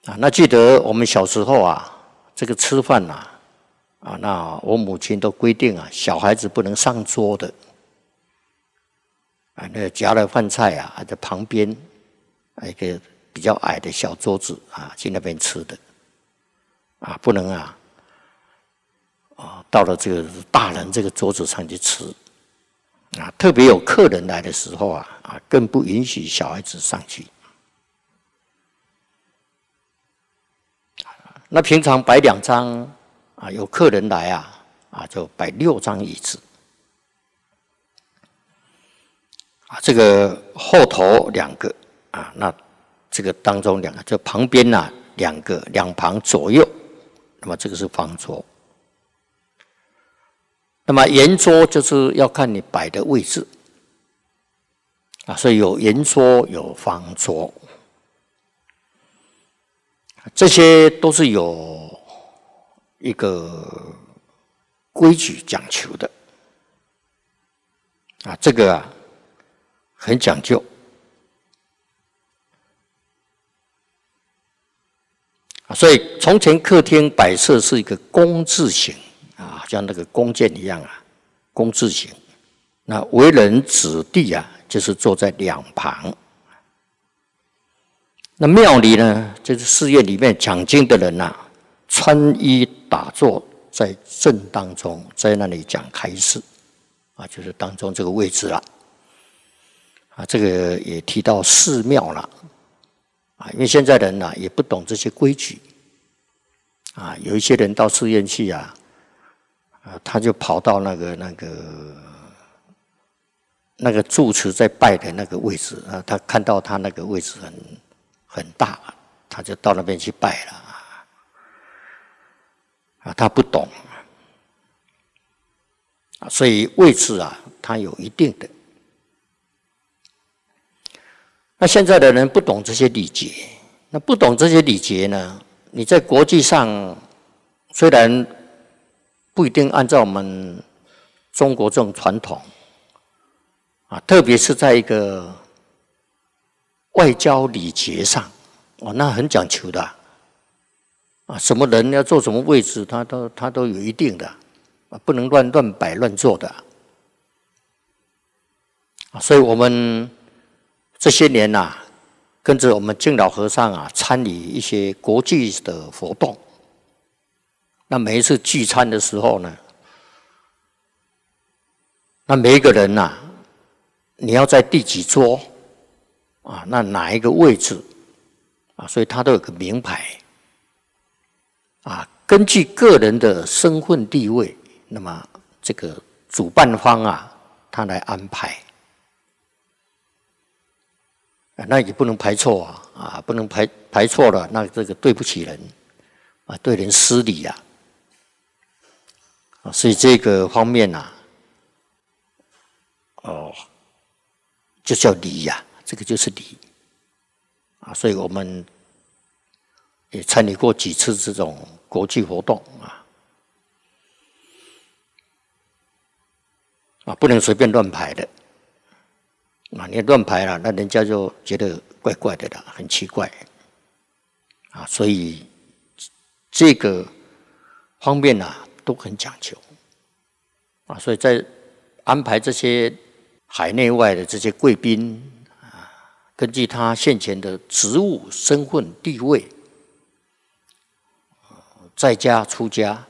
那记得我们小时候啊，这个吃饭那我母亲都规定小孩子不能上桌的。那个夹了饭菜在旁边一个比较矮的小桌子去那边吃的不能到了这个大人这个桌子上去吃特别有客人来的时候更不允许小孩子上去。那平常摆2张有客人来就摆6张椅子这个后头2个那这个当中2个，就旁边2个，2旁左右，那么这个是方桌。那么圆桌就是要看你摆的位置所以有圆桌有方桌，这些都是有一个规矩讲求的这个很讲究所以从前客厅摆设是一个弓字形像那个弓箭一样弓字形。那为人子弟就是坐在2旁。那庙里呢，就是寺院里面讲经的人穿衣打坐在正当中，在那里讲开示就是当中这个位置了这个也提到寺庙了因为现在人也不懂这些规矩有一些人到寺院去他就跑到那个住持在拜的那个位置他看到他那个位置很大，他就到那边去拜了他不懂所以位置他有一定的。那现在的人不懂这些礼节，那不懂这些礼节呢，你在国际上虽然不一定按照我们中国这种传统特别是在一个外交礼节上那很讲求的什么人要坐什么位置他都有一定的不能乱摆乱坐的所以我们这些年跟着我们敬老和尚参与一些国际的活动。那每一次聚餐的时候呢，那每一个人你要在第几桌那哪一个位置所以他都有个名牌根据个人的身份地位，那么这个主办方他来安排那也不能排错不能排错了，那这个对不起人对人失礼所以这个方面就叫礼这个就是礼所以我们也参与过几次这种国际活动不能随便乱排的你乱排了，那人家就觉得怪怪的了，很奇怪所以这个方面都很讲究所以在安排这些海内外的这些贵宾根据他现前的职务、身份、地位，在家出家，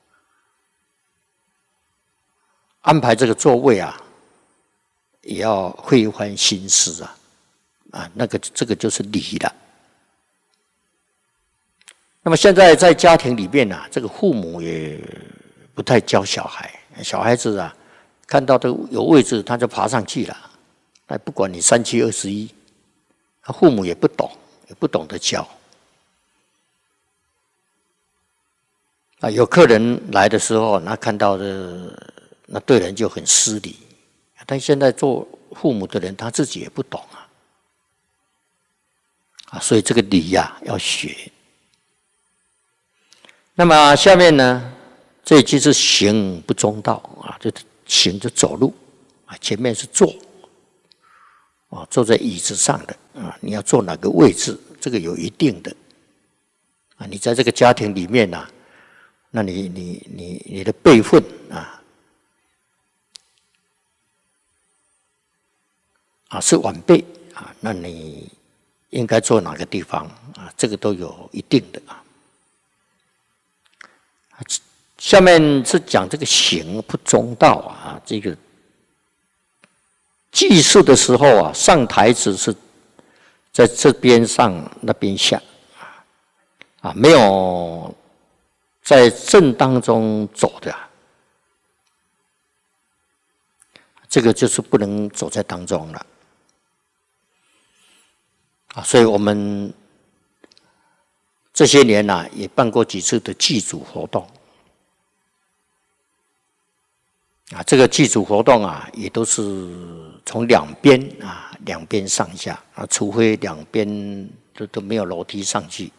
安排这个座位也要费一番心思这个就是礼了。那么现在在家庭里面这个父母也不太教小孩，小孩子看到都有位置他就爬上去了，不管你37、21，父母也不懂，也不懂得教有客人来的时候，那看到的那对人就很失礼。但现在做父母的人，他自己也不懂所以这个礼要学。那么下面呢，这就是行不中道就行就走路前面是坐坐在椅子上的你要坐哪个位置，这个有一定的啊，你在这个家庭里面啊，那你的辈分是晚辈啊，那你应该做哪个地方啊？这个都有一定的啊。下面是讲这个行不中道啊，这个祭祀的时候啊，上台子是在这边上那边下啊，没有在正当中走的，这个就是不能走在当中了啊。所以我们这些年也办过几次的祭祖活动啊，这个祭祖活动也都是从两边上下啊，除非两边都没有楼梯上去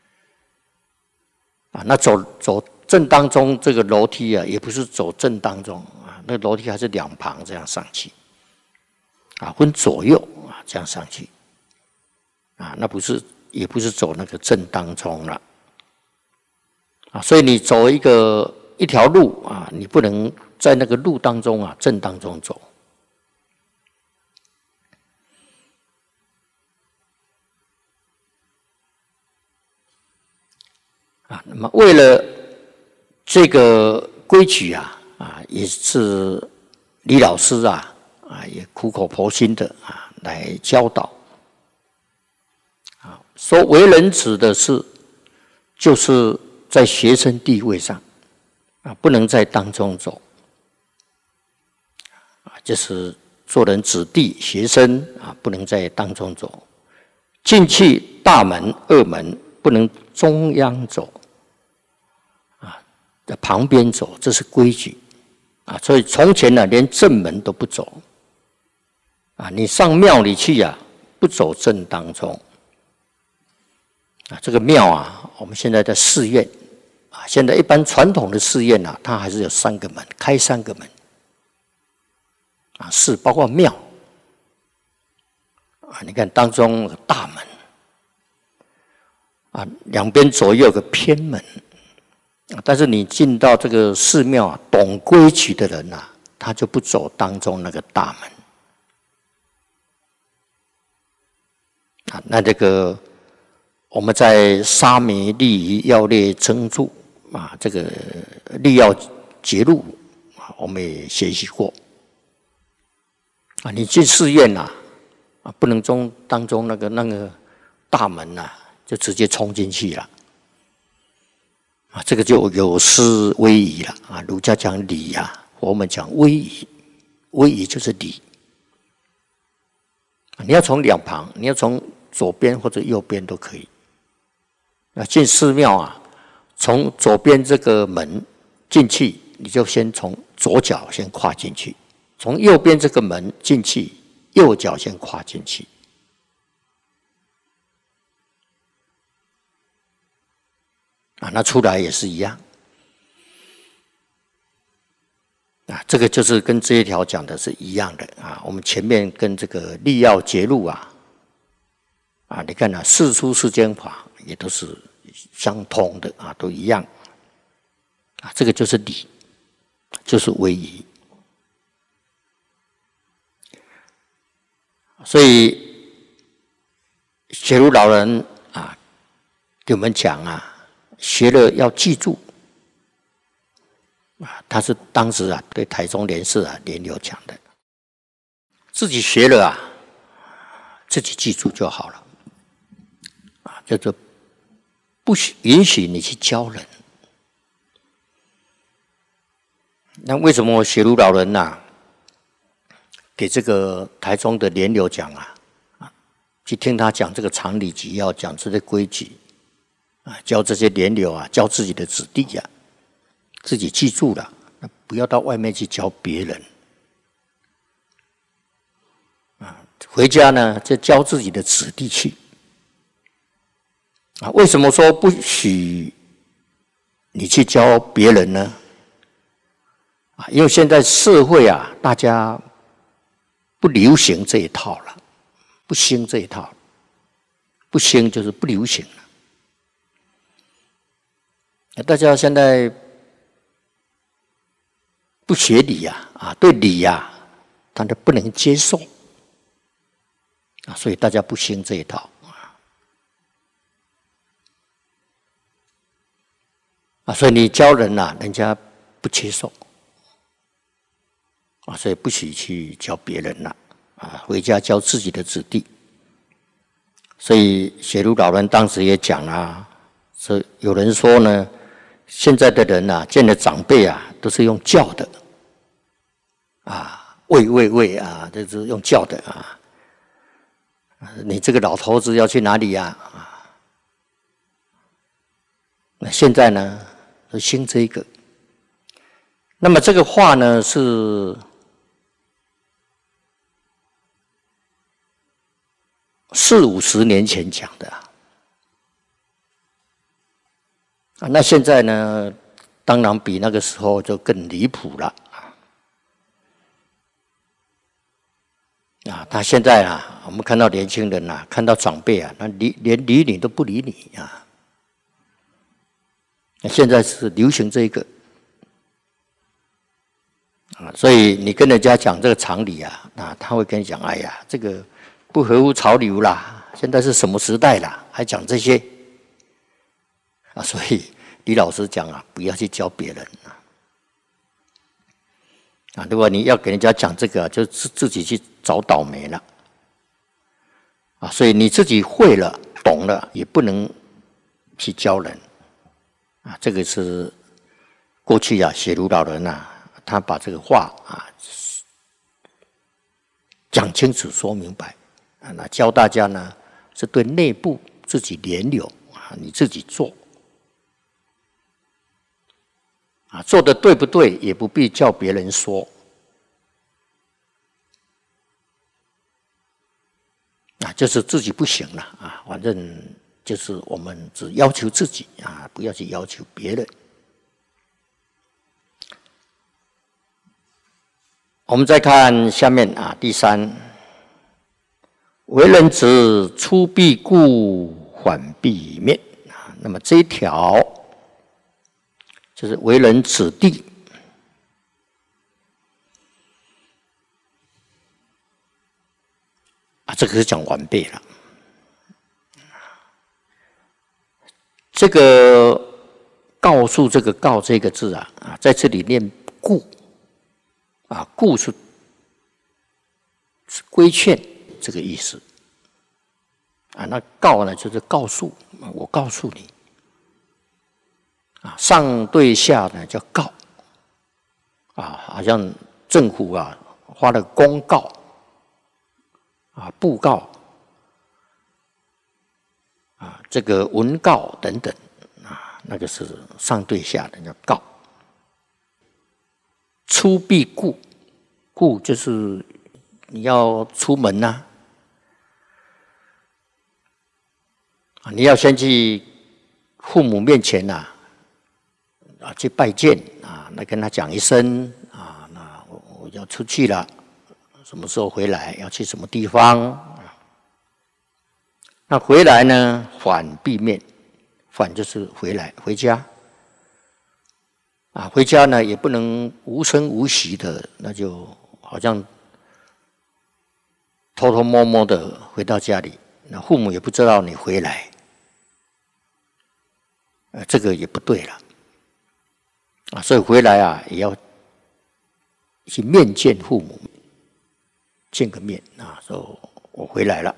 啊，那走正当中这个楼梯也不是走正当中啊，那楼梯还是两旁这样上去啊，分左右这样上去啊，那也不是走那个正当中了啊，所以你走一条路啊，你不能在那个路当中正当中走啊。那么为了这个规矩也是李老师也苦口婆心的来教导啊，说为人子的是，就是在学生地位上不能在当中走就是做人子弟学生不能在当中走，进去大门二门不能中央走在旁边走，这是规矩所以从前连正门都不走你上庙里去不走正当中这个庙我们现在的寺院现在一般传统的寺院它还是有3个门，开3个门寺包括庙你看当中有大门两边左右有个偏门但是你进到这个寺庙懂规矩的人他就不走当中那个大门那这个我们在沙弥利仪要列增注这个立要节录我们也学习过你进寺院不能当中那个大门就直接冲进去了这个就有失威仪了儒家讲礼我们讲威仪，威仪就是礼你要从两旁，你要从左边或者右边都可以进寺庙从左边这个门进去，你就先从左脚先跨进去，从右边这个门进去，右脚先跨进去那出来也是一样这个就是跟这一条讲的是一样的我们前面跟这个立要节录你看世出世间法也都是相通的都一样这个就是礼，就是威仪。所以学儒老人给我们讲学了要记住他是当时对台中联社联流讲的，自己学了自己记住就好了叫做不允许你去教人。那为什么学儒老人给这个台中的联流讲去听他讲这个常理纪要，讲这些规矩教这些联流教自己的子弟自己记住了，不要到外面去教别人回家呢就教自己的子弟去为什么说不许你去教别人呢？因为现在社会大家不流行这一套了，不兴这一套，不兴就是不流行了大家现在不学理呀，对理呀，他都不能接受所以大家不兴这一套所以你教人人家不接受所以不许去教别人回家教自己的子弟。所以雪如老人当时也讲说有人说呢，现在的人见了长辈都是用叫的喂就是用叫的你这个老头子要去哪里那现在呢是兴这一个。那么这个话呢是40-50年前讲的那现在呢当然比那个时候就更离谱了他现在我们看到年轻人看到长辈那连理你都不理你现在是流行这个所以你跟人家讲这个常理他会跟你讲，哎呀，这个不合乎潮流啦，现在是什么时代啦，还讲这些所以李老师讲不要去教别人如果你要给人家讲这个，就自己去找倒霉了所以你自己会了懂了，也不能去教人这个是过去雪如老人他把这个话讲清楚说明白那教大家呢是对内部自己联友你自己做做的对不对也不必叫别人说就是自己不行了反正就是我们只要求自己不要去要求别人。我们再看下面第3，为人子，出必顾，缓必面那么这一条就是为人子弟这个是讲完备了。这个告诉这个告这个字在这里念顾顾是规劝这个意思那告呢就是告诉我告诉你上对下呢叫告好像政府发了公告布告这个文告等等那个是上对下的叫告。出必顾，顾就是你要出门你要先去父母面前去拜见那跟他讲一声那我要出去了，什么时候回来，要去什么地方那回来呢缓必面，缓就是回来回家回家呢也不能无声无息的，那就好像偷偷摸摸的回到家里，那父母也不知道你回来这个也不对了所以回来也要去面见父母，见个面说我回来了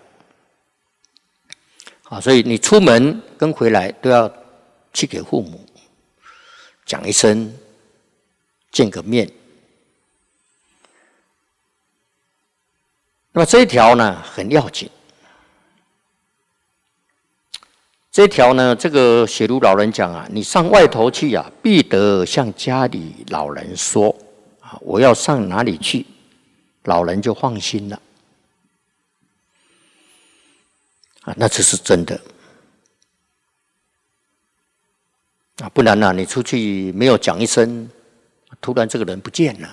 所以你出门跟回来都要去给父母讲一声，见个面。那么这一条呢很要紧，这一条呢这个雪如老人讲你上外头去必得向家里老人说我要上哪里去，老人就放心了那这是真的不然你出去没有讲一声，突然这个人不见了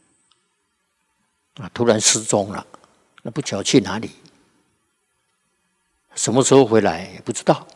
突然失踪了，那不晓得去哪里，什么时候回来也不知道